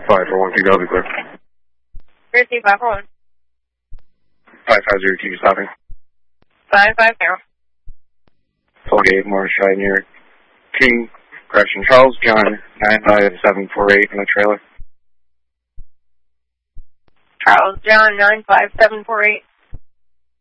541, keep I'll be clear. 541. 550, keep stopping. 550. Tollgate, Morningside near King, correction, Charles John, 95748 in the trailer. Charles John, 95748.